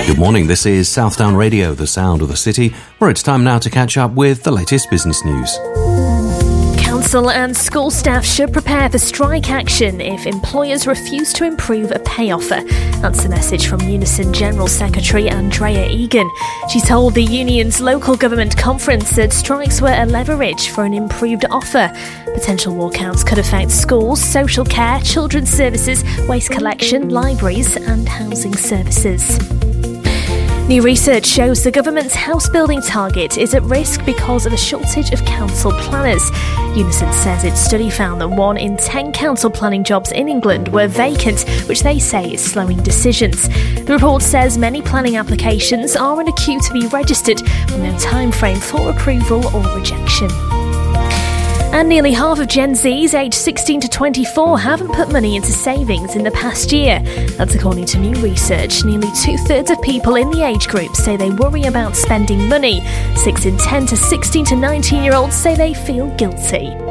Good morning, this is Southdown Radio, the sound of the city, where it's time now to catch up with the latest business news. Council and school staff should prepare for strike action if employers refuse to improve a pay offer. That's the message from Unison General Secretary Andrea Egan. She told the union's local government conference that strikes were a leverage for an improved offer. Potential walkouts could affect schools, social care, children's services, waste collection, libraries and housing services. New research shows the government's house building target is at risk because of a shortage of council planners. Unison says its study found that 1 in 10 council planning jobs in England were vacant, which they say is slowing decisions. The report says many planning applications are in a queue to be registered with no time frame for approval or rejection. And nearly half of Gen Zs aged 16 to 24 haven't put money into savings in the past year. That's according to new research. Nearly 2/3 of people in the age group say they worry about spending money. 6 in 10 to 16 to 19-year-olds say they feel guilty.